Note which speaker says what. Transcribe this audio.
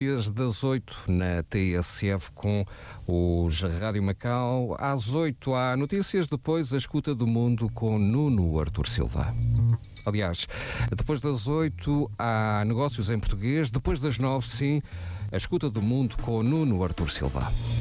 Speaker 1: Das 8 na TSF com os Rádio Macau. Às 8 há notícias, depois a escuta do mundo com Nuno Artur Silva. Aliás, depois das 8 há negócios em português, depois das 9, sim, a escuta do mundo com Nuno Artur Silva.